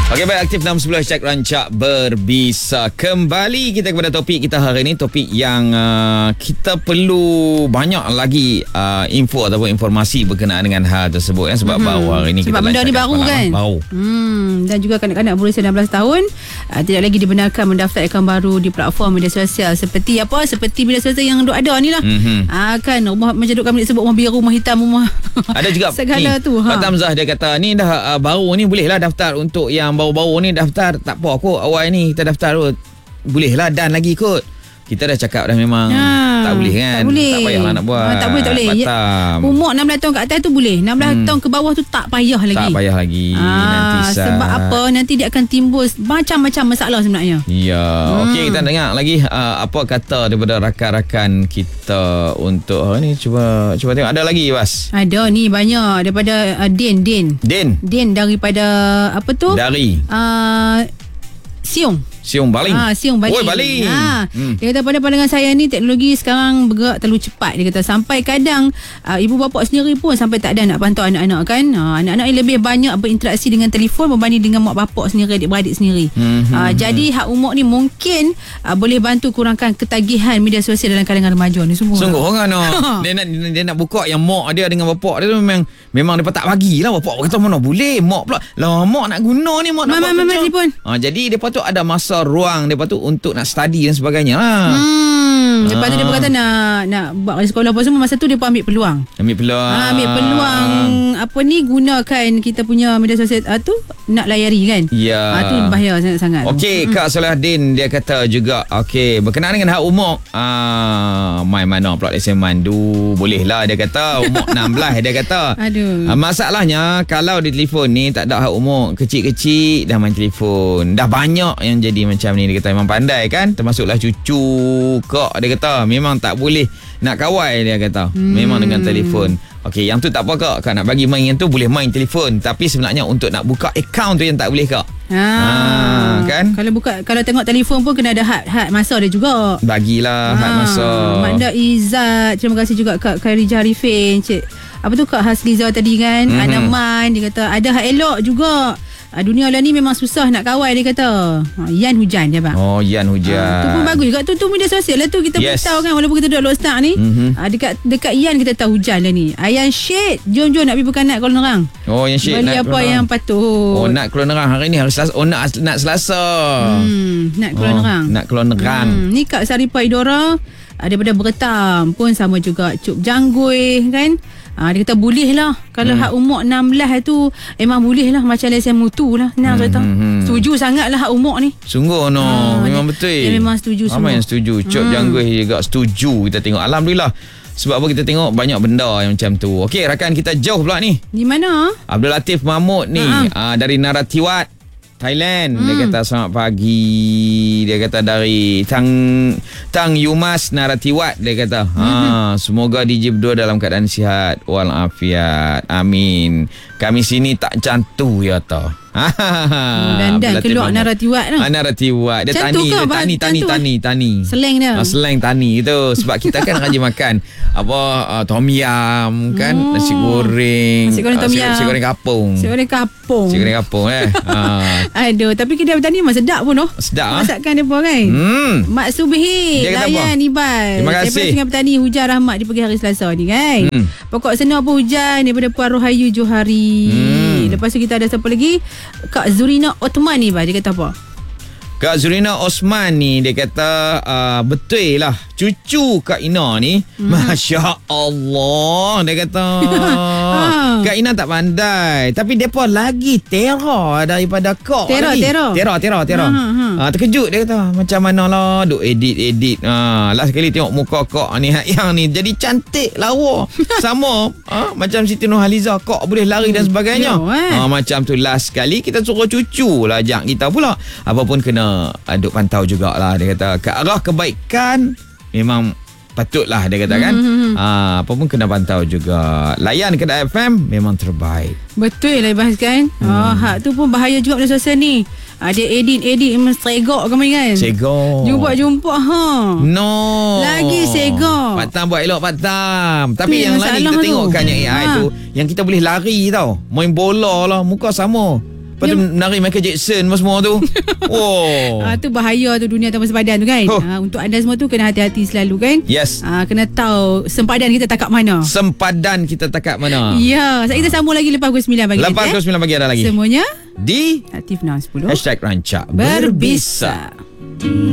Okey, baik, aktif 610 #, rancak berbisa. Kembali kita kepada topik kita hari ini, topik yang kita perlu banyak lagi info ataupun informasi berkenaan dengan hal tersebut sebab baru hari ini sebab kita benda ni baru kan. Baru. Dan juga kanak-kanak berusia 16 tahun tidak lagi dibenarkan mendaftar akaun baru di platform media sosial seperti media sosial yang ada ni lah. Kan rumah macam duk kami sebut rumah biru, rumah hitam, rumah ada juga segala ni, tu. Pak Tamzah dia kata ni dah baru ni bolehlah daftar untuk yang baru-baru ni daftar. Tak apa kot awal ni kita daftar kot. Bolehlah dan lagi kot. Kita dah cakap dah memang tak boleh kan. Tak boleh. Tak payahlah nak buat. Tak boleh. Umur 16 tahun kat atas tu boleh. 16 tahun ke bawah tu tak payah lagi. Tak payah lagi. Nanti sebab apa? Nanti dia akan timbul macam-macam masalah sebenarnya. Ya. Okey, kita dengar lagi apa kata daripada rakan-rakan kita untuk hari ni. Cuba tengok. Ada lagi, Bas? Ada ni banyak daripada Din daripada apa tu? Dari Siung Baling. Siung Baling. Oi, Baling. Dia kata pada pandangan saya ni teknologi sekarang bergerak terlalu cepat. Dia kata sampai kadang ibu bapa sendiri pun sampai tak ada nak pantau anak-anak kan. Anak-anak lebih banyak berinteraksi dengan telefon berbanding dengan mak bapak sendiri, adik-beradik sendiri. Jadi hak umur ni mungkin boleh bantu kurangkan ketagihan media sosial dalam kalangan remaja ni semua. Sungguh orang dia nak buka yang mak dia dengan bapak dia tu memang dia tak bagilah. Bapak kata mana boleh, mak pula lah mak nak guna ni, mak nak buat telefon. Jadi depa tu ada masa ruang depa tu untuk nak study dan sebagainya lah. Lepas tu dia berkata nak buat sekolah apa semua, masa tu dia pun ambil peluang. Ambil peluang gunakan kita punya media sosial tu nak layari kan. Ya. Tu bahaya sangat-sangat. Okey, Kak Salahuddin dia kata juga berkenaan dengan hak umur mai mana pula lesen mandu bolehlah dia kata umur 16 dia kata. Aduh. Masalahnya kalau di telefon ni tak ada hak umur, kecil-kecil dah main telefon. Dah banyak yang jadi macam ni, dia kata memang pandai kan, termasuklah cucu Kak dia kata memang tak boleh nak kawal dia kata. Memang dengan telefon. Okey, yang tu tak apa Kak nak bagi main yang tu boleh main telefon, tapi sebenarnya untuk nak buka akaun tu yang tak boleh Kak. Kan? Kalau tengok telefon pun kena ada had masa dia juga. Bagilah had masa. Mak Izzat, terima kasih juga Kak Khairija Arifin, Cik apa tu Kak Hasliza tadi kan. Anaman dia kata ada hak elok juga. Dunia lah ni memang susah nak kawal dia kata. Yan hujan je bang. Yan hujan. Tu pun bagus juga. Tu media sosial lah tu kita beritahu kan, walaupun kita duduk Lokstar ni. Dekat Yan kita tahu hujan lah ni. Ayan Syed, jom nak pergi Pekanat Kuala Nerang. Yang Syed beli apa yang patut. Nak Kuala Nerang hari ni hari Selasa. nak Selasa. Nak Kuala Nerang. Nak Kuala Nerang. Ni Kak Saripah Idora daripada Bertam pun sama juga. Cuk Janggui kan. Dia kata boleh lah. Kalau hak umur 16 tu memang boleh lah. Macam lesen mutu lah. Setuju sangat lah hak umur ni. Sungguh memang betul. Dia memang setuju semua. Ramai yang setuju. Cuk Janggui juga setuju. Kita tengok Alhamdulillah. Sebab apa kita tengok banyak benda yang macam tu. Okey, rakan kita jauh pula ni. Di mana? Abdul Latif Mahmud ni dari Naratiwat, Thailand. Dia kata selamat pagi. Dia kata dari Tang Yumas Naratiwat. Dia kata semoga DJ berdua dalam keadaan sihat walafiat. Amin. Kami sini tak cantu ya tau. Dan keluar Naratiwat lah. Naratiwat. Dia tani. Slang dia. Slang tani itu. Sebab kita kan rajin makan tom yam kan, nasi goreng tom yam, nasi goreng kapung. Aduh, tapi kedai bertani memang sedap pun sedap masakan dia pun kan. Mak Subhi layan Ibai. Terima kasih. Daripada Sungai Petani, hujan rahmat di pagi hari Selasa ni kan. Pokok Senar pun hujan daripada Puan Rohayu Johari. Lepas tu kita ada siapa lagi? Kak Zurina Othman ni dia kata apa? Kak Zurina Osman ni dia kata betul lah cucu Kak Ina ni Masya Allah dia kata Kak Ina tak pandai tapi mereka lagi terror daripada Kak lagi. Terror. Terkejut dia kata macam mana lah duk edit last kali tengok muka Kak ni yang ni jadi cantik lawa sama macam Siti Nurhaliza Kak boleh lari dan sebagainya. Macam tu last kali kita suruh cucu lah ajak kita pula. Apa pun kena duk pantau jugalah dia kata ke arah kebaikan memang patutlah dia kata kan. Apa pun kena pantau juga. Layan Kedah FM memang terbaik. Betul lah bahas kan. Hak tu pun bahaya juga media sosial ni. Dia edit memang segok kami kan. Segok. Jumpa No. Lagi segok. Pak Tam buat elok Pak Tam. Tapi yang lain kita tengokkan yang AI tu yang kita boleh lari tau. Main bola lah muka sama. Lepas tu nari Michael Jackson semua tu. Oh. Tu bahaya tu dunia tanpa sempadan tu kan. Untuk anda semua tu kena hati-hati selalu kan. Yes. Kena tahu sempadan kita tak kat mana. Sempadan kita tak kat mana. Ya. Kita sambung lagi lepas pukul 9 pagi. Lepas pukul 9 pagi ada lagi. Semuanya di Aktif 610 #Rancak Berbisa.